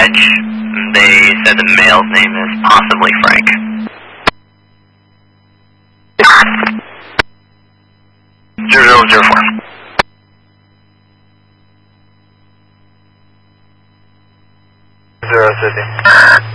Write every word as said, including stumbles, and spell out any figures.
Edge. They said the male's name is possibly Frank. Zero zero zero four. Zero city.